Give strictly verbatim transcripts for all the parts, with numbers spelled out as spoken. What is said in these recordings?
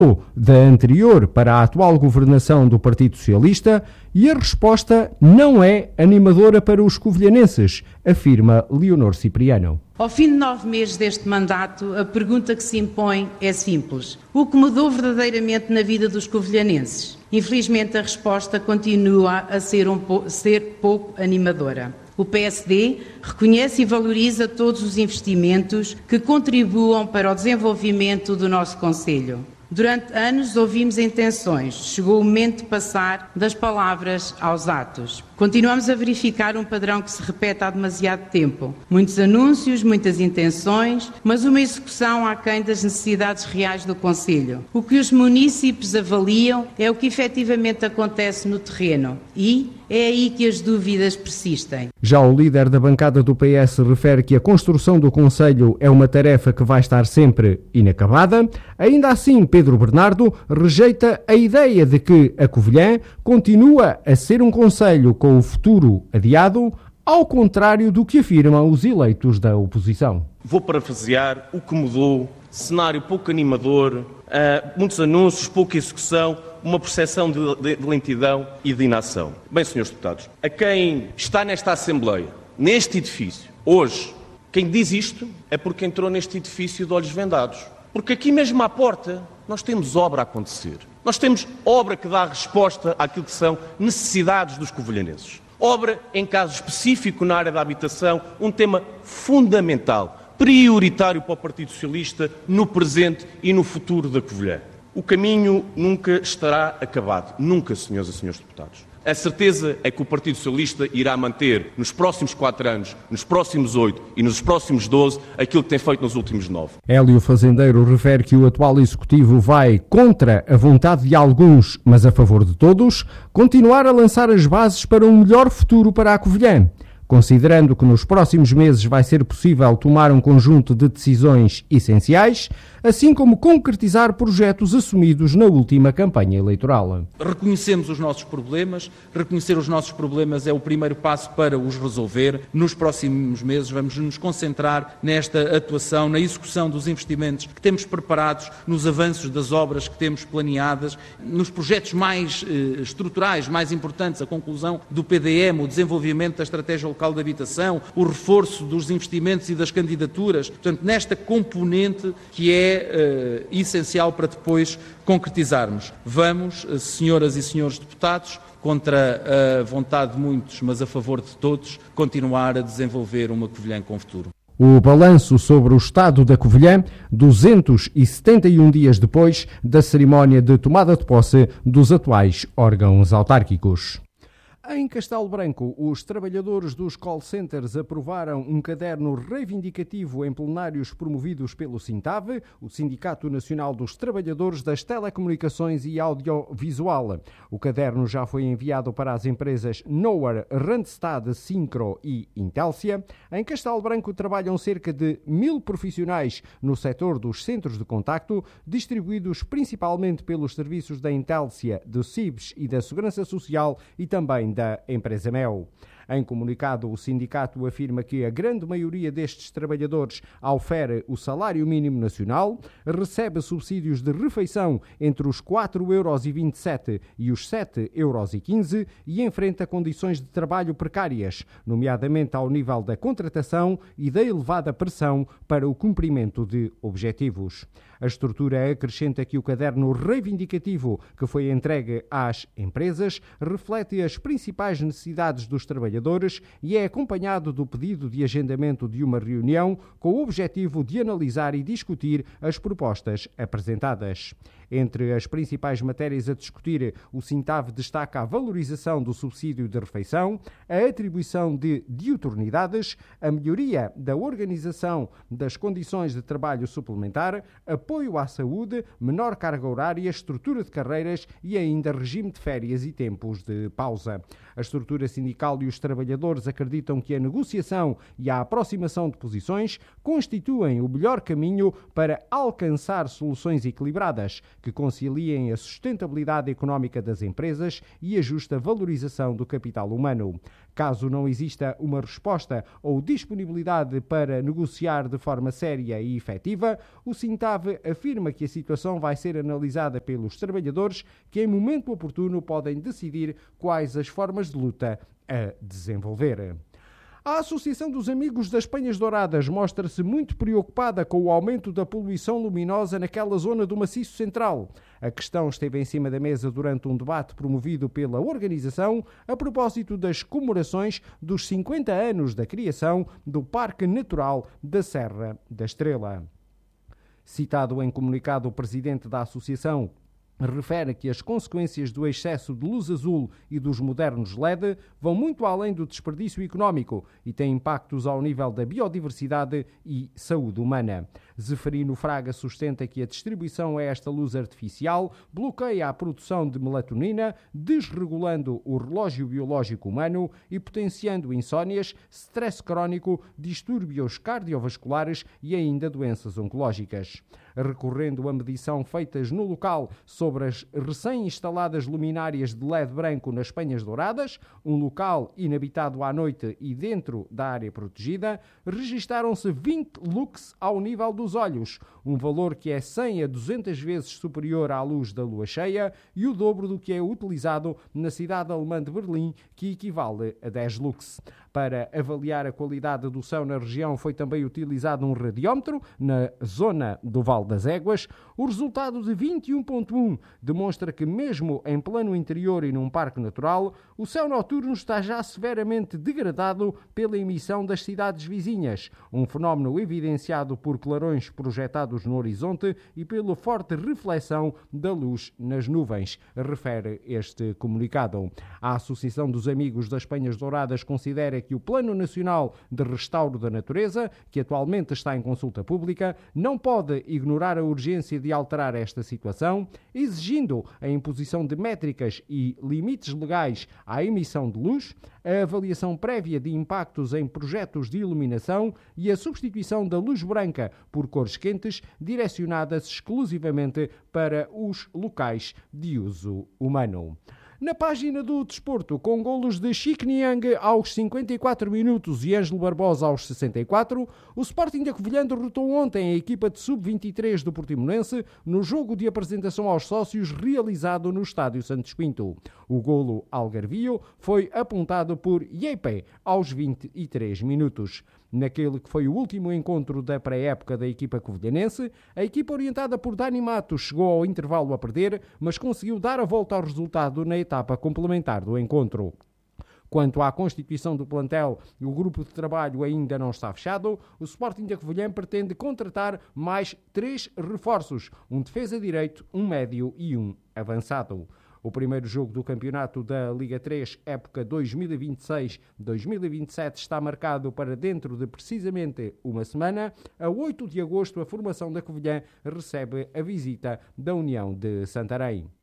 da anterior para a atual governação do Partido Socialista e a resposta não é animadora para os covilhanenses, afirma Leonor Cipriano. Ao fim de nove meses deste mandato, a pergunta que se impõe é simples. O que mudou verdadeiramente na vida dos covilhanenses? Infelizmente, a resposta continua a ser, um po- ser pouco animadora. O P S D reconhece e valoriza todos os investimentos que contribuam para o desenvolvimento do nosso concelho. Durante anos ouvimos intenções, chegou o momento de passar das palavras aos atos. Continuamos a verificar um padrão que se repete há demasiado tempo. Muitos anúncios, muitas intenções, mas uma execução aquém das necessidades reais do concelho. O que os munícipes avaliam é o que efetivamente acontece no terreno e é aí que as dúvidas persistem. Já o líder da bancada do P S refere que a construção do concelho é uma tarefa que vai estar sempre inacabada. Ainda assim, Pedro Bernardo rejeita a ideia de que a Covilhã continua a ser um concelho com o futuro adiado, ao contrário do que afirmam os eleitos da oposição. Vou parafrasear: o que mudou, cenário pouco animador, uh, muitos anúncios, pouca execução, uma percepção de, de, de lentidão e de inação. Bem, senhores deputados, a quem está nesta Assembleia, neste edifício, hoje, quem diz isto é porque entrou neste edifício de olhos vendados. Porque aqui mesmo à porta nós temos obra a acontecer. Nós temos obra que dá resposta àquilo que são necessidades dos covilhanenses. Obra, em caso específico na área da habitação, um tema fundamental, prioritário para o Partido Socialista no presente e no futuro da Covilhã. O caminho nunca estará acabado. Nunca, senhoras e senhores deputados. A certeza é que o Partido Socialista irá manter nos próximos quatro anos, nos próximos oito e nos próximos doze aquilo que tem feito nos últimos nove. Hélio Fazendeiro refere que o atual Executivo vai contra a vontade de alguns, mas a favor de todos, continuar a lançar as bases para um melhor futuro para a Covilhã. Considerando que nos próximos meses vai ser possível tomar um conjunto de decisões essenciais, assim como concretizar projetos assumidos na última campanha eleitoral. Reconhecemos os nossos problemas, reconhecer os nossos problemas é o primeiro passo para os resolver. Nos próximos meses vamos nos concentrar nesta atuação, na execução dos investimentos que temos preparados, nos avanços das obras que temos planeadas, nos projetos mais eh, estruturais, mais importantes, a conclusão do P D M, o desenvolvimento da estratégia local de habitação, o reforço dos investimentos e das candidaturas, portanto, nesta componente que é uh, essencial para depois concretizarmos. Vamos, uh, senhoras e senhores deputados, contra a vontade de muitos, mas a favor de todos, continuar a desenvolver uma Covilhã com futuro. O balanço sobre o estado da Covilhã, duzentos e setenta e um dias depois da cerimónia de tomada de posse dos atuais órgãos autárquicos. Em Castelo Branco, os trabalhadores dos call centers aprovaram um caderno reivindicativo em plenários promovidos pelo SINTAV, o Sindicato Nacional dos Trabalhadores das Telecomunicações e Audiovisual. O caderno já foi enviado para as empresas Noar, Randstad, Syncro e Intelsia. Em Castelo Branco trabalham cerca de mil profissionais no setor dos centros de contacto, distribuídos principalmente pelos serviços da Intelsia, do C I B S e da Segurança Social e também da empresa Mel. Em comunicado, o sindicato afirma que a grande maioria destes trabalhadores aufere o salário mínimo nacional, recebe subsídios de refeição entre os quatro euros e vinte e sete e os sete euros e quinze e enfrenta condições de trabalho precárias, nomeadamente ao nível da contratação e da elevada pressão para o cumprimento de objetivos. A estrutura acrescenta que o caderno reivindicativo que foi entregue às empresas reflete as principais necessidades dos trabalhadores e é acompanhado do pedido de agendamento de uma reunião com o objetivo de analisar e discutir as propostas apresentadas. Entre as principais matérias a discutir, o SINTAV destaca a valorização do subsídio de refeição, a atribuição de diuturnidades, a melhoria da organização das condições de trabalho suplementar, apoio à saúde, menor carga horária, estrutura de carreiras e ainda regime de férias e tempos de pausa. A estrutura sindical e os trabalhadores acreditam que a negociação e a aproximação de posições constituem o melhor caminho para alcançar soluções equilibradas que conciliem a sustentabilidade económica das empresas e a justa valorização do capital humano. Caso não exista uma resposta ou disponibilidade para negociar de forma séria e efetiva, o Sintav afirma que a situação vai ser analisada pelos trabalhadores, que em momento oportuno podem decidir quais as formas de luta a desenvolver. A Associação dos Amigos das Penhas Douradas mostra-se muito preocupada com o aumento da poluição luminosa naquela zona do Maciço Central. A questão esteve em cima da mesa durante um debate promovido pela organização a propósito das comemorações dos cinquenta anos da criação do Parque Natural da Serra da Estrela. Citado em comunicado, o presidente da associação refere que as consequências do excesso de luz azul e dos modernos L E D vão muito além do desperdício económico e têm impactos ao nível da biodiversidade e saúde humana. Zeferino Fraga sustenta que a distribuição a esta luz artificial bloqueia a produção de melatonina, desregulando o relógio biológico humano e potenciando insónias, stress crónico, distúrbios cardiovasculares e ainda doenças oncológicas. Recorrendo a medição feitas no local sobre as recém-instaladas luminárias de L E D branco nas Penhas Douradas, um local inabitado à noite e dentro da área protegida, registaram-se vinte lux ao nível dos olhos, um valor que é cem a duzentas vezes superior à luz da lua cheia e o dobro do que é utilizado na cidade alemã de Berlim, que equivale a dez lux. Para avaliar a qualidade do céu na região foi também utilizado um radiómetro na zona do Val das Éguas. O resultado de vinte e um ponto um demonstra que mesmo em plano interior e num parque natural, o céu noturno está já severamente degradado pela emissão das cidades vizinhas, um fenómeno evidenciado por clarões projetados no horizonte e pela forte reflexão da luz nas nuvens, refere este comunicado. A Associação dos Amigos das Penhas Douradas considera que o Plano Nacional de Restauro da Natureza, que atualmente está em consulta pública, não pode ignorar a urgência de alterar esta situação, exigindo a imposição de métricas e limites legais à emissão de luz, a avaliação prévia de impactos em projetos de iluminação e a substituição da luz branca por cores quentes direcionadas exclusivamente para os locais de uso humano. Na página do desporto, com golos de Chic Niang aos cinquenta e quatro minutos e Ângelo Barbosa aos sessenta e quatro, o Sporting da Covilhã derrotou ontem a equipa de sub vinte e três do Portimonense no jogo de apresentação aos sócios realizado no Estádio Santos Pinto. O golo algarvio foi apontado por Yepe aos vinte e três minutos. Naquele que foi o último encontro da pré-época da equipa covilhanense, a equipa orientada por Dani Matos chegou ao intervalo a perder, mas conseguiu dar a volta ao resultado na etapa complementar do encontro. Quanto à constituição do plantel, o grupo de trabalho ainda não está fechado. O Sporting da Covilhã pretende contratar mais três reforços, um defesa direito, um médio e um avançado. O primeiro jogo do campeonato da Liga três, época dois mil e vinte e seis dois mil e vinte e sete, está marcado para dentro de precisamente uma semana. A oito de agosto, a formação da Covilhã recebe a visita da União de Santarém.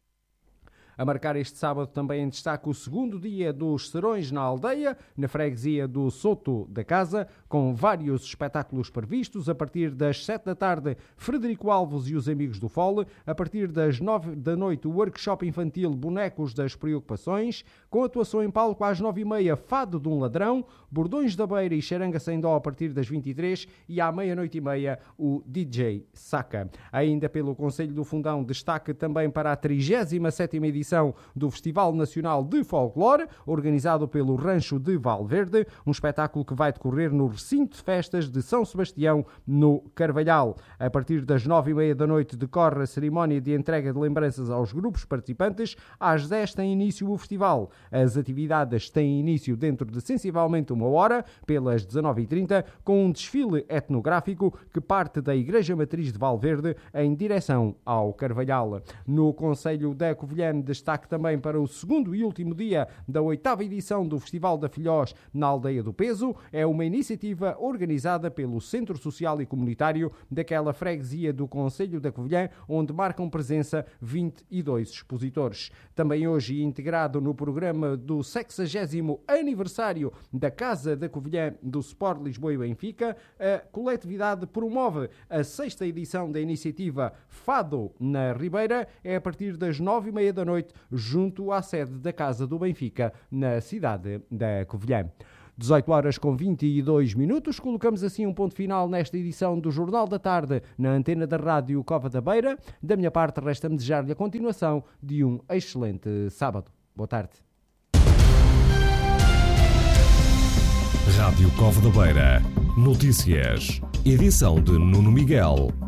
A marcar este sábado também em destaque o segundo dia dos Serões na Aldeia, na freguesia do Soto da Casa, com vários espetáculos previstos. A partir das sete da tarde, Frederico Alves e os Amigos do Fole. A partir das nove da noite, o workshop infantil Bonecos das Preocupações, com atuação em palco às nove e meia, Fado de um Ladrão, Bordões da Beira e Charanga Sem Dó a partir das vinte e três e à meia-noite e meia, o D J Saca. Ainda pelo Conselho do Fundão, destaque também para a trigésima sétima edição do Festival Nacional de Folclore, organizado pelo Rancho de Valverde, um espetáculo que vai decorrer no recinto de festas de São Sebastião, no Carvalhal. A partir das nove e meia da noite decorre a cerimónia de entrega de lembranças aos grupos participantes. Às dez tem início o festival. As atividades têm início dentro de sensivelmente uma hora, pelas dezanove e trinta, com um desfile etnográfico que parte da Igreja Matriz de Valverde em direção ao Carvalhal. No Conselho da Covilhã, Destaque também para o segundo e último dia da oitava edição do Festival da Filhós na Aldeia do Peso. É uma iniciativa organizada pelo Centro Social e Comunitário daquela freguesia do Concelho da Covilhã, onde marcam presença vinte e dois expositores. Também hoje integrado no programa do sexagésimo aniversário da Casa da Covilhã do Sport Lisboa e Benfica, a coletividade promove a sexta edição da iniciativa Fado na Ribeira. É a partir das nove e meia da noite, junto à sede da Casa do Benfica, na cidade da Covilhã. dezoito horas com vinte e dois minutos, colocamos assim um ponto final nesta edição do Jornal da Tarde na antena da Rádio Cova da Beira. Da minha parte, resta-me desejar-lhe a continuação de um excelente sábado. Boa tarde. Rádio Cova da Beira. Notícias. Edição de Nuno Miguel.